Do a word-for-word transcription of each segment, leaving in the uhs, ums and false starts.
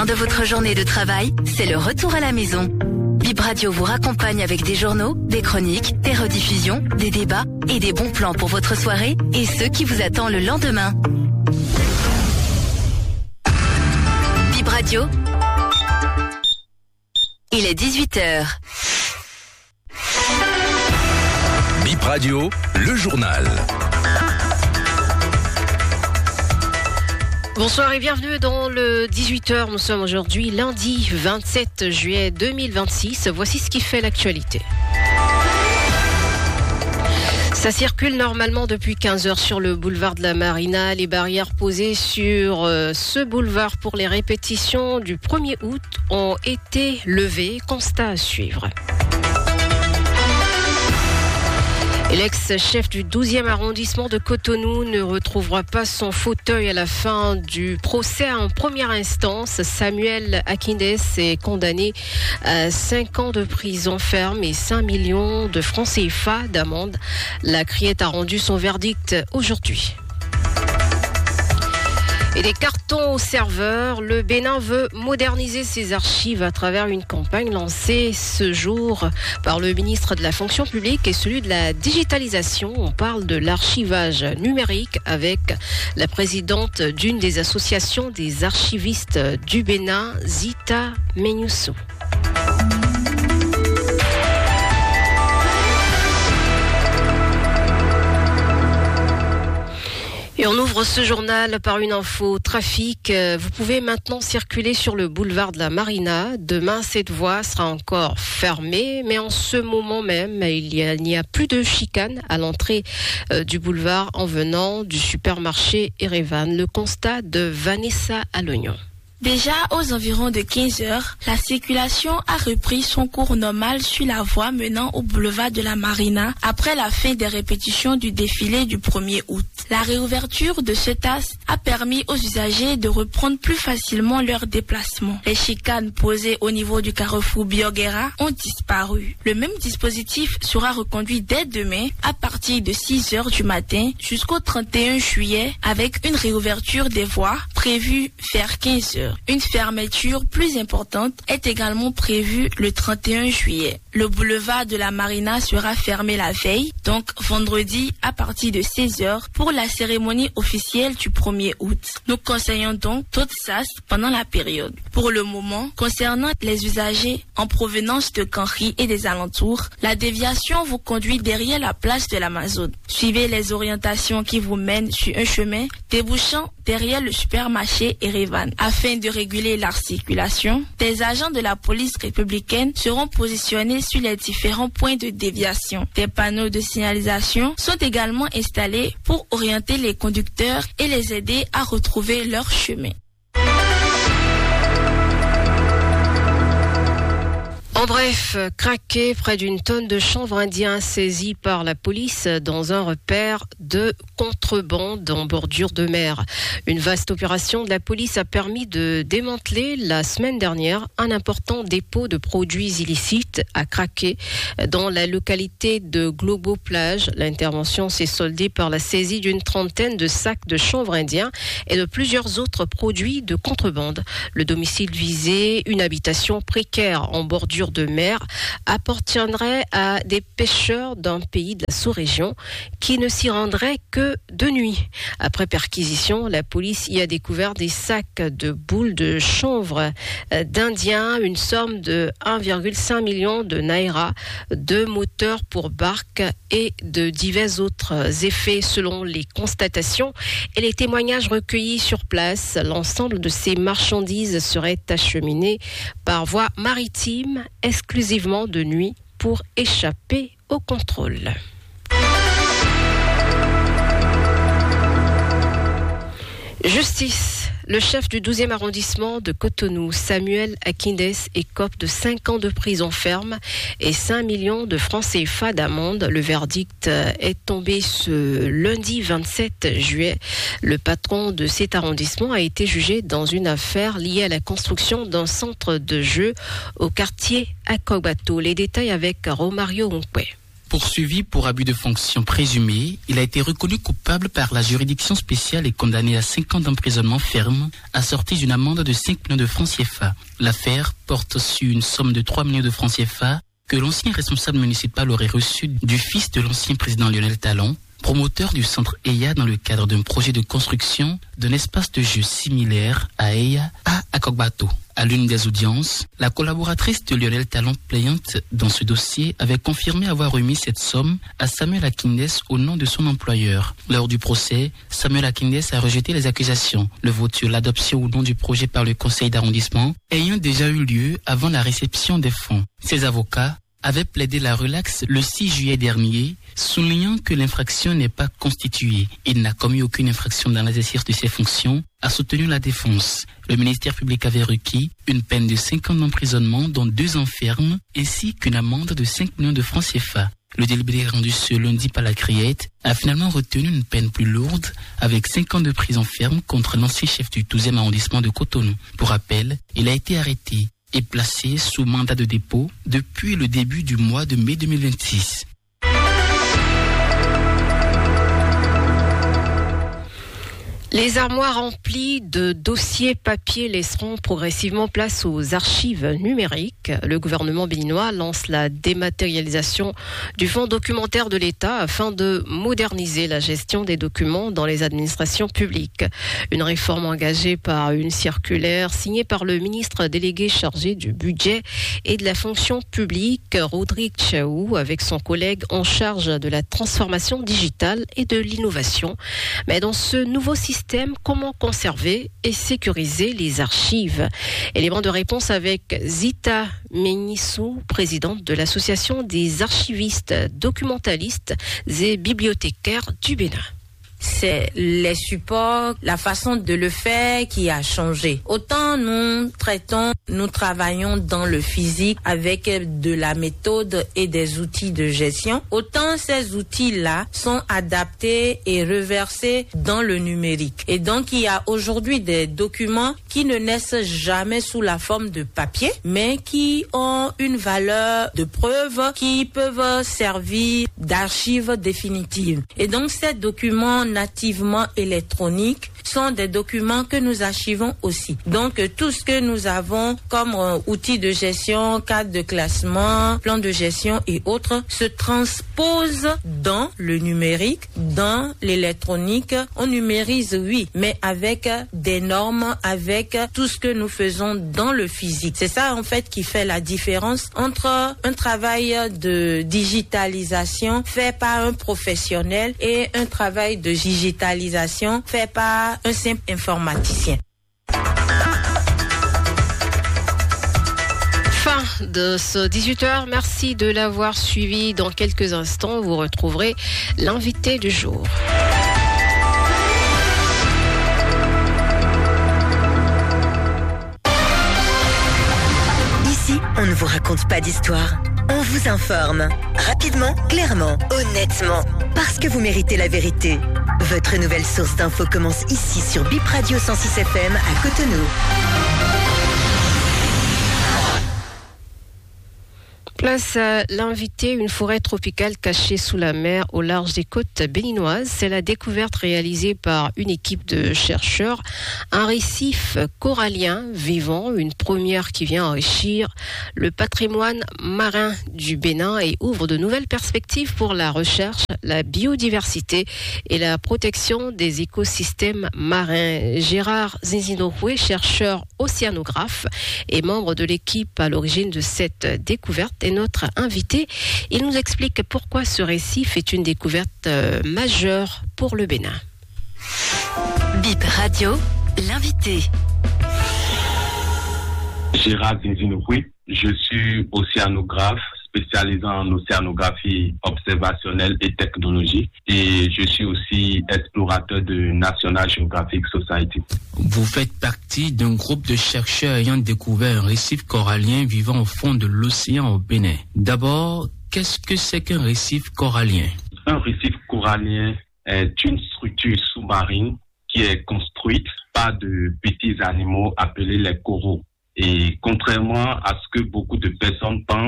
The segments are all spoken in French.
fin de votre journée de travail, c'est le retour à la maison. Bip Radio vous raccompagne avec des journaux, des chroniques, des rediffusions, des débats et des bons plans pour votre soirée et ceux qui vous attendent le lendemain. Bip Radio, il est dix-huit heures. Bip Radio, le journal. Bonsoir et bienvenue dans le dix-huit heures. Nous sommes aujourd'hui lundi vingt-sept juillet deux mille vingt-six. Voici ce qui fait l'actualité. Ça circule normalement depuis quinze heures sur le boulevard de la Marina. Les barrières posées sur euh, ce boulevard pour les répétitions du premier août ont été levées. Constat à suivre. L'ex-chef du douzième arrondissement de Cotonou ne retrouvera pas son fauteuil à la fin du procès en première instance. Samuel Akindès est condamné à cinq ans de prison ferme et cinq millions de francs C F A d'amende. La Criette a rendu son verdict aujourd'hui. Et des cartons au serveur, le Bénin veut moderniser ses archives à travers une campagne lancée ce jour par le ministre de la Fonction publique et celui de la digitalisation. On parle de l'archivage numérique avec la présidente d'une des associations des archivistes du Bénin, Zita Menyusu. Et on ouvre ce journal par une info trafic. Vous pouvez maintenant circuler sur le boulevard de la Marina. Demain, cette voie sera encore fermée, mais en ce moment même, il y a, il n'y a plus de chicane à l'entrée euh, du boulevard en venant du supermarché Erevan. Le constat de Vanessa Alognon. Déjà aux environs de quinze heures, la circulation a repris son cours normal sur la voie menant au boulevard de la Marina après la fin des répétitions du défilé du premier août. La réouverture de ce tasse a permis aux usagers de reprendre plus facilement leur déplacement. Les chicanes posées au niveau du carrefour Bioguera ont disparu. Le même dispositif sera reconduit dès demain à partir de six heures du matin jusqu'au trente et un juillet avec une réouverture des voies prévue vers quinze heures. Une fermeture plus importante est également prévue le trente et un juillet. Le boulevard de la Marina sera fermé la veille, donc vendredi à partir de seize heures pour la cérémonie officielle du premier août. Nous conseillons donc toute S A S pendant la période. Pour le moment, concernant les usagers en provenance de Canry et des alentours, la déviation vous conduit derrière la place de l'Amazone. Suivez les orientations qui vous mènent sur un chemin débouchant derrière le supermarché Erevan. Afin de réguler la circulation, des agents de la police républicaine seront positionnés sur les différents points de déviation. Des panneaux de signalisation sont également installés pour orienter les conducteurs et les aider à retrouver leur chemin. En bref, craqué près d'une tonne de chanvre indien saisie par la police dans un repère de contrebande en bordure de mer. Une vaste opération de la police a permis de démanteler la semaine dernière un important dépôt de produits illicites à Craqué dans la localité de Globo-Plage. L'intervention s'est soldée par la saisie d'une trentaine de sacs de chanvre indien et de plusieurs autres produits de contrebande. Le domicile visé, une habitation précaire en bordure de mer, appartiendrait à des pêcheurs d'un pays de la sous-région qui ne s'y rendraient que de nuit. Après perquisition, la police y a découvert des sacs de boules de chanvre d'Indien, une somme de un virgule cinq million de naira, deux moteurs pour barque et de divers autres effets. Selon les constatations et les témoignages recueillis sur place, l'ensemble de ces marchandises serait acheminé par voie maritime exclusivement de nuit pour échapper au contrôle. Justice. Le chef du douzième arrondissement de Cotonou, Samuel Akindès, écope de cinq ans de prison ferme et cinq millions de francs C F A d'amende. Le verdict est tombé ce lundi vingt-sept juillet. Le patron de cet arrondissement a été jugé dans une affaire liée à la construction d'un centre de jeu au quartier Akobato. Les détails avec Romario Onkwe. Poursuivi pour abus de fonction présumé, il a été reconnu coupable par la juridiction spéciale et condamné à cinq ans d'emprisonnement ferme, assorti d'une amende de cinq millions de francs C F A. L'affaire porte sur une somme de trois millions de francs C F A que l'ancien responsable municipal aurait reçu du fils de l'ancien président Lionel Talon, promoteur du centre Eya dans le cadre d'un projet de construction d'un espace de jeu similaire à Eya à Akogbato. À l'une des audiences, la collaboratrice de Lionel Talon plaignante dans ce dossier avait confirmé avoir remis cette somme à Samuel Akindès au nom de son employeur. Lors du procès, Samuel Akindès a rejeté les accusations. Le vote sur l'adoption ou non du projet par le conseil d'arrondissement ayant déjà eu lieu avant la réception des fonds. Ses avocats avait plaidé la relaxe le six juillet dernier, soulignant que l'infraction n'est pas constituée. Il n'a commis aucune infraction dans l'exercice de ses fonctions, a soutenu la défense. Le ministère public avait requis une peine de cinq ans d'emprisonnement, dont deux ans ferme, ainsi qu'une amende de cinq millions de francs C F A. Le délibéré rendu ce lundi par la Criette a finalement retenu une peine plus lourde, avec cinq ans de prison ferme contre l'ancien chef du douzième arrondissement de Cotonou. Pour rappel, il a été arrêté est placé sous mandat de dépôt depuis le début du mois de mai deux mille vingt-six. Les armoires remplies de dossiers papier laisseront progressivement place aux archives numériques. Le gouvernement béninois lance la dématérialisation du fonds documentaire de l'État afin de moderniser la gestion des documents dans les administrations publiques. Une réforme engagée par une circulaire signée par le ministre délégué chargé du budget et de la fonction publique, Rodrigue Chaou, avec son collègue en charge de la transformation digitale et de l'innovation. Mais dans ce nouveau système, comment conserver et sécuriser les archives? Élément de réponse avec Zita Menissou, présidente de l'association des archivistes, documentalistes et bibliothécaires du Bénin. C'est les supports, la façon de le faire qui a changé. Autant nous traitons, nous travaillons dans le physique avec de la méthode et des outils de gestion, autant ces outils-là sont adaptés et reversés dans le numérique. Et donc, il y a aujourd'hui des documents qui ne naissent jamais sous la forme de papier, mais qui ont une valeur de preuve, qui peuvent servir d'archives définitives. Et donc, ces documents nativement électroniques sont des documents que nous archivons aussi. Donc, tout ce que nous avons comme euh, outils de gestion, cadre de classement, plan de gestion et autres se transpose dans le numérique, dans l'électronique. On numérise, oui, mais avec des normes, avec tout ce que nous faisons dans le physique. C'est ça, en fait, qui fait la différence entre un travail de digitalisation fait par un professionnel et un travail de digitalisation fait par un simple informaticien. Fin de ce dix-huit heures. Merci de l'avoir suivi. Dans quelques instants, vous retrouverez l'invité du jour. Ici, on ne vous raconte pas d'histoire. On vous informe. Rapidement, clairement, honnêtement. Parce que vous méritez la vérité. Votre nouvelle source d'infos commence ici sur Bip Radio cent six F M à Cotonou. Place à l'invité, une forêt tropicale cachée sous la mer au large des côtes béninoises. C'est la découverte réalisée par une équipe de chercheurs. Un récif corallien vivant, une première qui vient enrichir le patrimoine marin du Bénin et ouvre de nouvelles perspectives pour la recherche, la biodiversité et la protection des écosystèmes marins. Gérard Zinzinoué, chercheur océanographe et membre de l'équipe à l'origine de cette découverte, est notre invité. Il nous explique pourquoi ce récif est une découverte euh, majeure pour le Bénin. Bip Radio, l'invité. Gérard Zinzinoué, je suis océanographe spécialisé en océanographie observationnelle et technologique et je suis aussi explorateur de National Geographic Society. Vous faites partie d'un groupe de chercheurs ayant découvert un récif corallien vivant au fond de l'océan au Bénin. D'abord, qu'est-ce que c'est qu'un récif corallien? Un récif corallien est une structure sous-marine qui est construite par de petits animaux appelés les coraux. Et contrairement à ce que beaucoup de personnes pensent, les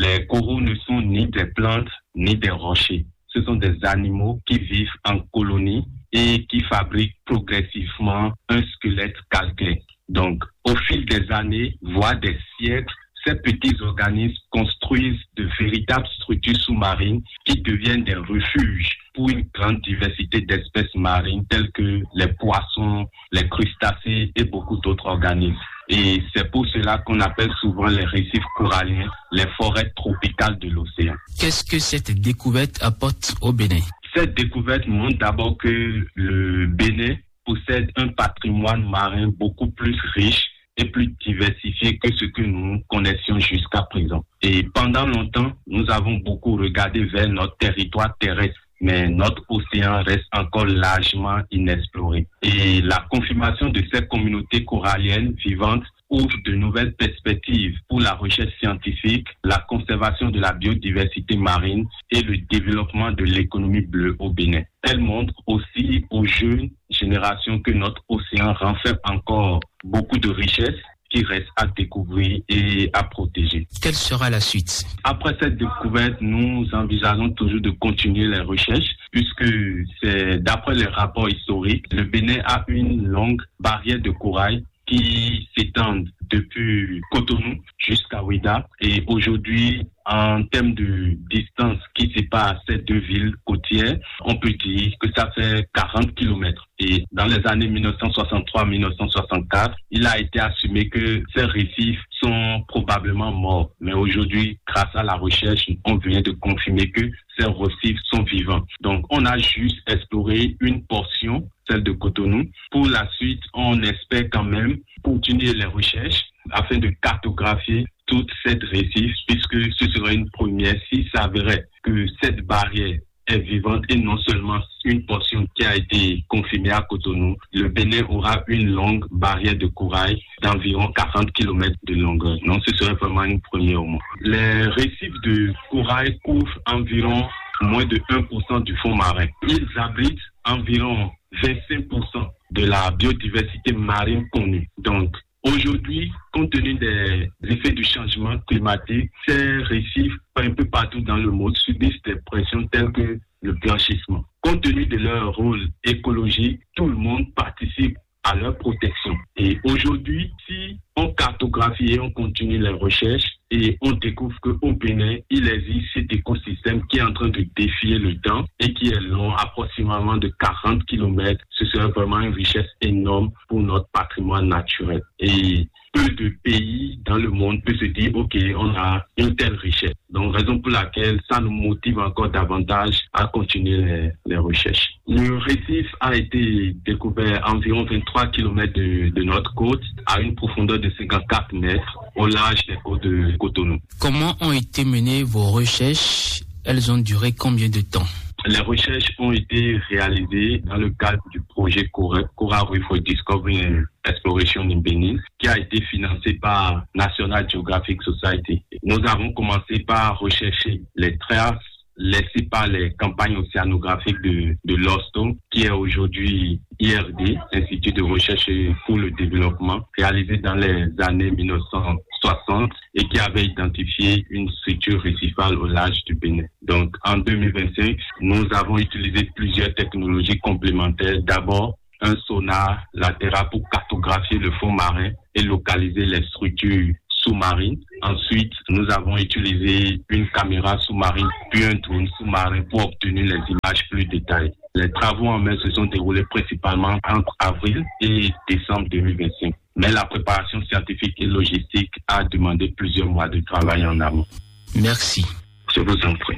Les coraux ne sont ni des plantes ni des rochers. Ce sont des animaux qui vivent en colonie et qui fabriquent progressivement un squelette calcaire. Donc, au fil des années, voire des siècles, ces petits organismes construisent de véritables structures sous-marines qui deviennent des refuges pour une grande diversité d'espèces marines telles que les poissons, les crustacés et beaucoup d'autres organismes. Et c'est pour cela qu'on appelle souvent les récifs coralliens les forêts tropicales de l'océan. Qu'est-ce que cette découverte apporte au Bénin? Cette découverte montre d'abord que le Bénin possède un patrimoine marin beaucoup plus riche et plus diversifié que ce que nous connaissions jusqu'à présent. Et pendant longtemps, nous avons beaucoup regardé vers notre territoire terrestre, mais notre océan reste encore largement inexploré. Et la confirmation de ces communautés coralliennes vivantes ouvre de nouvelles perspectives pour la recherche scientifique, la conservation de la biodiversité marine et le développement de l'économie bleue au Bénin. Elle montre aussi aux jeunes générations que notre océan renferme encore beaucoup de richesses qui restent à découvrir et à protéger. Quelle sera la suite? Après cette découverte, nous envisageons toujours de continuer les recherches puisque c'est d'après les rapports historiques, le Bénin a une longue barrière de corail qui s'étendent depuis Cotonou jusqu'à Ouidah. Et aujourd'hui, en termes de distance qui sépare ces deux villes côtières, on peut dire que ça fait quarante kilomètres. Et dans les années mille neuf cent soixante-trois à mille neuf cent soixante-quatre, il a été assumé que ces récifs sont probablement morts. Mais aujourd'hui, grâce à la recherche, on vient de confirmer que ces récifs sont vivants. Donc, on a juste exploré une portion, celle de Cotonou. Pour la suite, on espère quand même continuer les recherches afin de cartographier toute cette récif, puisque ce serait une première s'il s'avérait que cette barrière est vivante et non seulement une portion qui a été confirmée à Cotonou. Le Bénin aura une longue barrière de corail d'environ quarante kilomètres de longueur. Donc ce serait vraiment une première au monde. Les récifs de corail couvrent environ moins de un pour cent du fond marin. Ils abritent environ vingt-cinq pour cent de la biodiversité marine connue. Donc, aujourd'hui, compte tenu des effets du changement climatique, ces récifs, un peu partout dans le monde, subissent des pressions telles que le blanchissement. Compte tenu de leur rôle écologique, tout le monde participe à leur protection. Et aujourd'hui, si on cartographie et on continue les recherches, et on découvre qu'au Bénin, il existe cet écosystème qui est en train de défier le temps et qui est long, approximativement de quarante kilomètres. Ce serait vraiment une richesse énorme pour notre patrimoine naturel. Et peu de pays dans le monde peuvent se dire, OK, on a une telle richesse. Donc, raison pour laquelle ça nous motive encore davantage à continuer les, les recherches. Le récif a été découvert à environ vingt-trois kilomètres de, de notre côte, à une profondeur de cinquante-quatre mètres, au large des côtes de Cotonou. Comment ont été menées vos recherches? Elles ont duré combien de temps? Les recherches ont été réalisées dans le cadre du projet Coral Reef for Discovery and Exploration in Benin, qui a été financé par National Geographic Society. Nous avons commencé par rechercher les traces laissées par les campagnes océanographiques de, de l'OSTO, qui est aujourd'hui I R D, Institut de recherche pour le développement, réalisé dans les années mille neuf cent soixante et qui avait identifié une structure récifale au large du Bénin. Donc, en deux mille vingt-cinq, nous avons utilisé plusieurs technologies complémentaires. D'abord, un sonar latéral pour cartographier le fond marin et localiser les structures sous-marines. Ensuite, nous avons utilisé une caméra sous-marine puis un drone sous-marin pour obtenir les images plus détaillées. Les travaux en mer se sont déroulés principalement entre avril et décembre deux mille vingt-cinq. Mais la préparation scientifique et logistique a demandé plusieurs mois de travail en amont. Merci. Je vous en prie.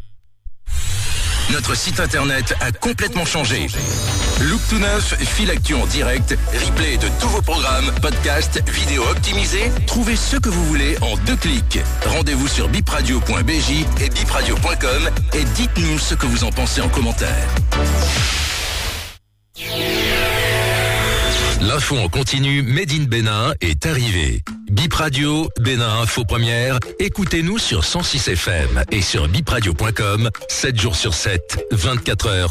Notre site internet a complètement changé. Look tout neuf, fil actu en direct, replay de tous vos programmes, podcasts, vidéos optimisées. Trouvez ce que vous voulez en deux clics. Rendez-vous sur bip radio point b j et bip radio point com et dites-nous ce que vous en pensez en commentaire. L'info en continu Made in Bénin est arrivée. Bip Radio, Bénin Info Première, écoutez-nous sur cent six F M et sur bip radio point com, sept jours sur sept, vingt-quatre heures